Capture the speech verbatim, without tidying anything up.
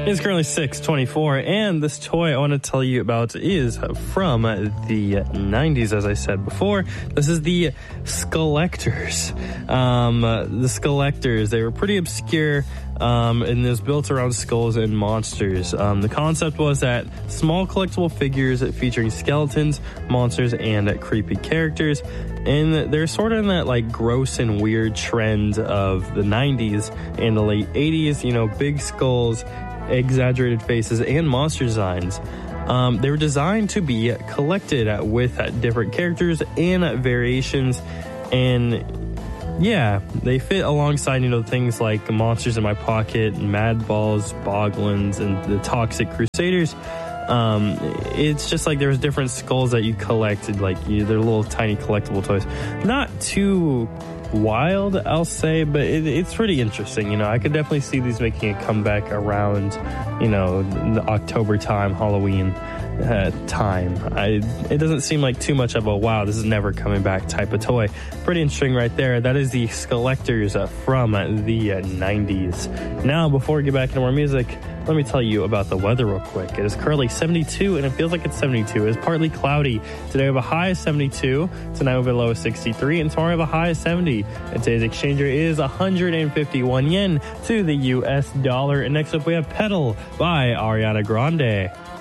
It's currently six twenty-four, and this toy I want to tell you about is from the nineties, as I said before. This is the Skelectors. Um, the Skelectors, they were pretty obscure, um, and it was built around skulls and monsters. Um, the concept was that small collectible figures featuring skeletons, monsters, and creepy characters. And they're sort of in that like gross and weird trend of the nineties and the late eighties, you know, big skulls, exaggerated faces, and monster designs. Um, they were designed to be collected with different characters and variations, and yeah, they fit alongside, you know, things like Monsters in My Pocket, Mad Balls, Boglins, and the Toxic Crusaders. Um, it's just like there's different skulls that you collected, like you, they're little tiny collectible toys. Not too wild, I'll say, but it, it's pretty interesting. You know, I could definitely see these making a comeback around, you know, the October time, Halloween uh, time. I, it doesn't seem like too much of a wow, this is never coming back type of toy. Pretty interesting right there. That is the Skelectors uh, from the uh, nineties. Now, before we get back into more music, let me tell you about the weather real quick. It is currently seventy-two, and it feels like it's seventy-two. It's partly cloudy. Today we have a high of seventy-two. Tonight we have a low of sixty-three, and tomorrow we have a high of seventy. And today's exchanger is one hundred fifty-one yen to the U S dollar. And next up we have Pedal by Ariana Grande.